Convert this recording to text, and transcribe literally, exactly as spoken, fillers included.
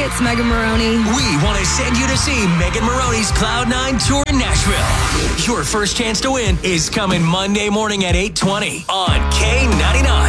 it's Megan Maroney. We want to send you to see Megan Maroney's Cloud nine Tour in Nashville. Your first chance to win is coming Monday morning at eight twenty on K ninety-nine.